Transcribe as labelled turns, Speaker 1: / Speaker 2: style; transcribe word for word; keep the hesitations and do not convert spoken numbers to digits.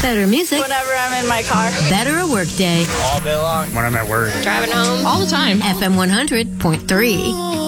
Speaker 1: Better music.
Speaker 2: Whenever I'm in my car.
Speaker 1: Better a work day.
Speaker 3: All day long. When I'm at work.
Speaker 4: Driving home. All the time.
Speaker 1: F M one hundred point three.